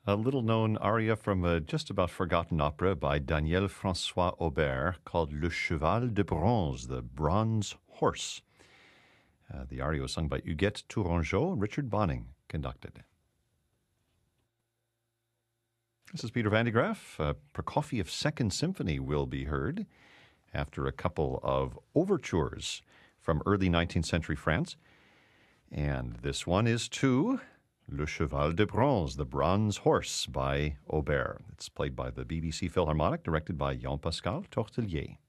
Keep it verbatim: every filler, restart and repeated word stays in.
A little-known aria from a just about forgotten opera by Daniel François Aubert called Le Cheval de Bronze, the Bronze Horse. Uh, the aria was sung by Huguette Tourangeau. Richard Bonning conducted. This is Peter Van de Graaff. Uh, Prokofiev's Second Symphony will be heard after a couple of overtures from early nineteenth century France. And this one is to Le Cheval de Bronze, the Bronze Horse by Aubert. It's played by the B B C Philharmonic, directed by Jean-Pascal Tortelier.